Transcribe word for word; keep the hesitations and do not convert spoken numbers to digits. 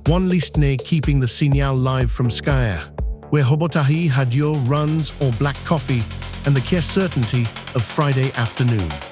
One listener keeping the signal live from Skyer, where Hobotahi had your runs or black coffee and the care certainty of Friday afternoon.